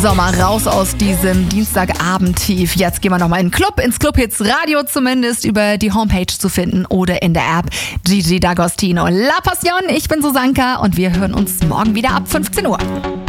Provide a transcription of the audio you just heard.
So, mal raus aus diesem Dienstagabend-Tief. Jetzt gehen wir nochmal in den Club, ins Clubhits Radio zumindest, über die Homepage zu finden oder in der App. Gigi D'Agostino, La Passion. Ich bin Susanka und wir hören uns morgen wieder ab 15 Uhr.